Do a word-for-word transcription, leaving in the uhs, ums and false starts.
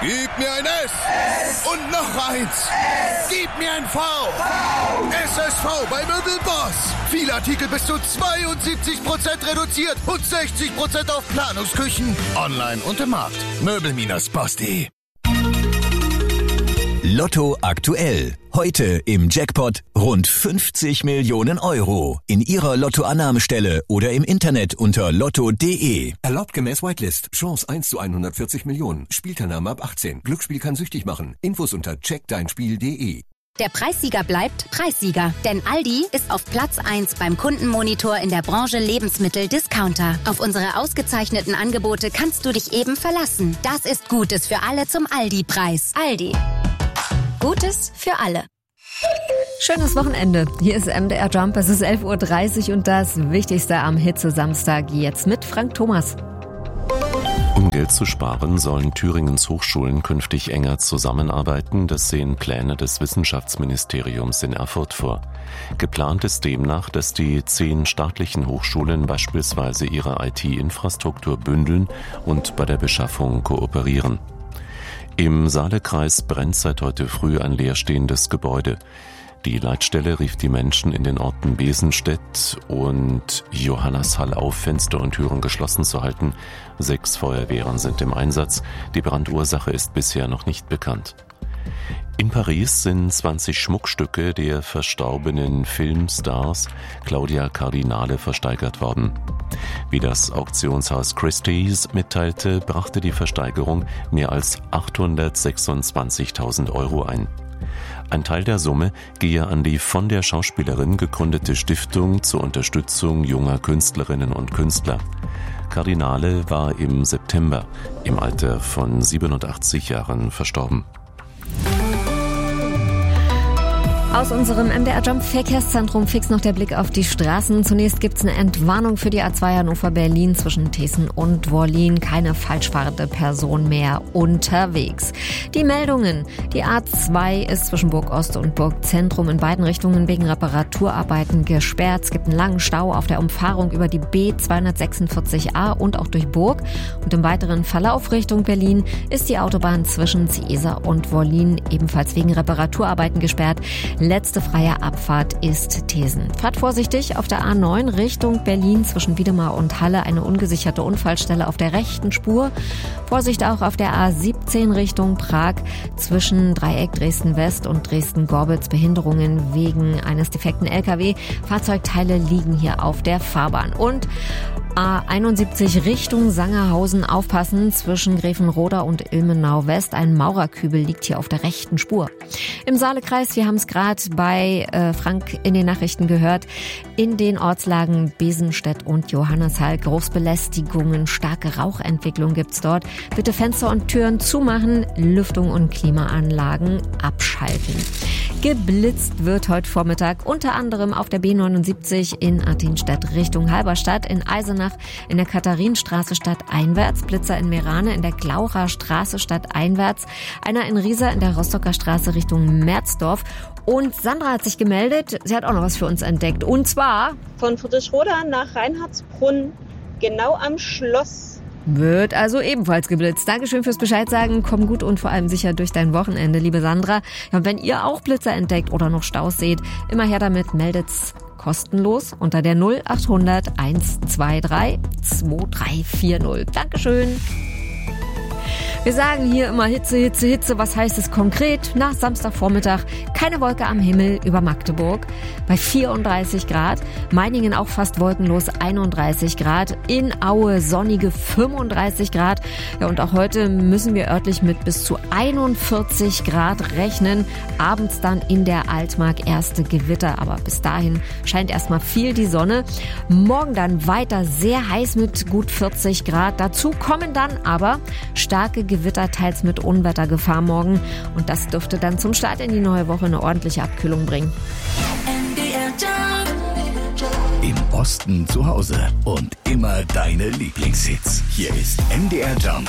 Gib mir ein S. S. Und noch eins. S. Gib mir ein V. V. S S V bei Möbelboss. Viele Artikel bis zu zweiundsiebzig Prozent reduziert und sechzig Prozent auf Planungsküchen. Online und im Markt. Möbel Boss punkt de. Lotto aktuell. Heute im Jackpot rund fünfzig Millionen Euro. In Ihrer Lottoannahmestelle oder im Internet unter lotto punkt de. Erlaubt gemäß Whitelist. Chance eins zu hundertvierzig Millionen. Spielteilnahme ab achtzehn. Glücksspiel kann süchtig machen. Infos unter check dein spiel punkt de. Der Preissieger bleibt Preissieger, denn Aldi ist auf Platz eins beim Kundenmonitor in der Branche Lebensmittel-Discounter. Auf unsere ausgezeichneten Angebote kannst du dich eben verlassen. Das ist Gutes für alle zum Aldi-Preis. Aldi. Gutes für alle. Schönes Wochenende. Hier ist M D R Jump. Es ist elf Uhr dreißig und das Wichtigste am Hitze-Samstag jetzt mit Frank Thomas. Um Geld zu sparen, sollen Thüringens Hochschulen künftig enger zusammenarbeiten. Das sehen Pläne des Wissenschaftsministeriums in Erfurt vor. Geplant ist demnach, dass die zehn staatlichen Hochschulen beispielsweise ihre I T-Infrastruktur bündeln und bei der Beschaffung kooperieren. Im Saalekreis brennt seit heute früh ein leerstehendes Gebäude. Die Leitstelle rief die Menschen in den Orten Besenstedt und Johannashall auf, Fenster und Türen geschlossen zu halten. Sechs Feuerwehren sind im Einsatz. Die Brandursache ist bisher noch nicht bekannt. In Paris sind zwanzig Schmuckstücke der verstorbenen Filmstars Claudia Cardinale versteigert worden. Wie das Auktionshaus Christie's mitteilte, brachte die Versteigerung mehr als achthundertsechsundzwanzigtausend Euro ein. Ein Teil der Summe gehe an die von der Schauspielerin gegründete Stiftung zur Unterstützung junger Künstlerinnen und Künstler. Cardinale war im September im Alter von siebenundachtzig Jahren verstorben. Aus unserem M D R Jump Verkehrszentrum fix noch der Blick auf die Straßen. Zunächst gibt's eine Entwarnung für die A zwei Hannover-Berlin zwischen Tessen und Wollin. Keine falschfahrende Person mehr unterwegs. Die Meldungen. Die A zwei ist zwischen Burg Ost und Burg Zentrum in beiden Richtungen wegen Reparaturarbeiten gesperrt. Es gibt einen langen Stau auf der Umfahrung über die B zweihundertsechsundvierzig A und auch durch Burg. Und im weiteren Verlauf Richtung Berlin ist die Autobahn zwischen Ciesa und Wollin ebenfalls wegen Reparaturarbeiten gesperrt. Letzte freie Abfahrt ist Tessen. Fahrt vorsichtig auf der A neun Richtung Berlin zwischen Wiedemar und Halle. Eine ungesicherte Unfallstelle auf der rechten Spur. Vorsicht auch auf der A siebzehn Richtung Prag zwischen Dreieck Dresden-West und Dresden-Gorbitz. Behinderungen wegen eines defekten L K W. Fahrzeugteile liegen hier auf der Fahrbahn. Und A einundsiebzig Richtung Sangerhausen aufpassen zwischen Gräfenroda und Ilmenau-West. Ein Maurerkübel liegt hier auf der rechten Spur. Im Saalekreis, wir haben es gerade bei äh, Frank in den Nachrichten gehört, in den Ortslagen Besenstedt und Johannashall Großbelästigungen, starke Rauchentwicklung gibt's dort. Bitte Fenster und Türen zumachen, Lüftung und Klimaanlagen abschalten. Geblitzt wird heute Vormittag unter anderem auf der B neunundsiebzig in Athenstedt Richtung Halberstadt, in Eisenach in der Katharinenstraße stadteinwärts, Blitzer in Merane in der Glaurer Straße stadteinwärts, einer in Riesa in der Rostocker Straße Richtung Merzdorf. Und Sandra hat sich gemeldet, sie hat auch noch was für uns entdeckt. Und zwar von Friedrichroda nach Reinhardsbrunn, genau am Schloss. Wird also ebenfalls geblitzt. Dankeschön fürs Bescheid sagen. Komm gut und vor allem sicher durch dein Wochenende, liebe Sandra. Ja, und wenn ihr auch Blitzer entdeckt oder noch Staus seht, immer her damit, meldet's kostenlos unter der null achthundert hundertzweiundzwanzig zweitausenddreihundertvierzig. Dankeschön. Wir sagen hier immer Hitze, Hitze, Hitze. Was heißt es konkret? Nach Samstagvormittag keine Wolke am Himmel über Magdeburg bei vierunddreißig Grad. Meiningen auch fast wolkenlos einunddreißig Grad. In Aue sonnige fünfunddreißig Grad. Ja, und auch heute müssen wir örtlich mit bis zu einundvierzig Grad rechnen. Abends dann in der Altmark erste Gewitter. Aber bis dahin scheint erstmal viel die Sonne. Morgen dann weiter sehr heiß mit gut vierzig Grad. Dazu kommen dann aber starke Gewitter, teils mit Unwettergefahr morgen. Und das dürfte dann zum Start in die neue Woche eine ordentliche Abkühlung bringen. Im Osten zu Hause und immer deine Lieblingshits. Hier ist M D R Jump